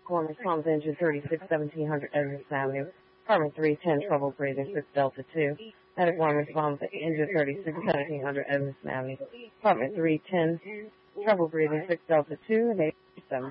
One responds engine 36, 1700 Edison Avenue. Apartment 310, trouble breathing, 6 Delta 2. Medic 1 responds to engine 36, 1700 Edison Avenue. Apartment 310, trouble breathing, 6 Delta 2.